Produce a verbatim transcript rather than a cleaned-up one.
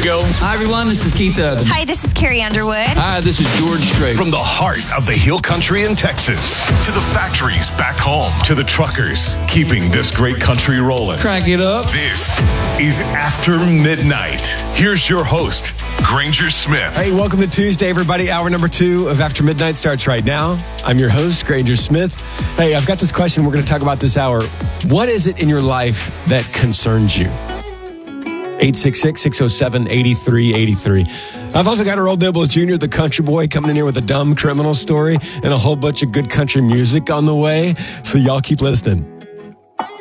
we go. Hi, everyone. This is Keith Urban. Hi, this is Carrie Underwood. Hi, this is George Strait. From the heart of the Hill Country in Texas to the factories back home to the truckers keeping this great country rolling. Crank it up. This is After Midnight. Here's your host, Granger Smith. Hey, welcome to Tuesday, everybody. Hour number two of After Midnight starts right now. I'm your host, Granger Smith. Hey, I've got this question we're going to talk about this hour. What is it in your life that concerns you? eight six six, six oh seven, eight three eight three. I've also got Earl Dibbles Junior, the country boy, coming in here with a dumb criminal story and a whole bunch of good country music on the way. So y'all keep listening.